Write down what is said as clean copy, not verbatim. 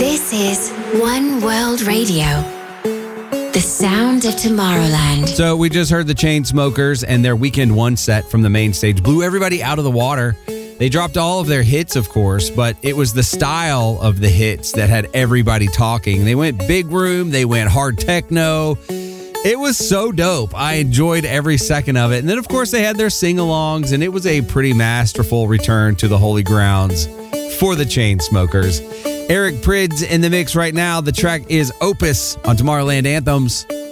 This is One World Radio, the sound of Tomorrowland. So we just heard the Chainsmokers and their Weekend One set from the main stage blew everybody out of the water. They dropped all of their hits, of course, but it was the style of the hits that had everybody talking. They went big room, they went hard techno. It was so dope. I enjoyed every second of it. And then, of course, they had their sing-alongs, and it was a pretty masterful return to the holy grounds for the Chainsmokers. Eric Prydz in the mix right now. The track is Opus on Tomorrowland Anthems.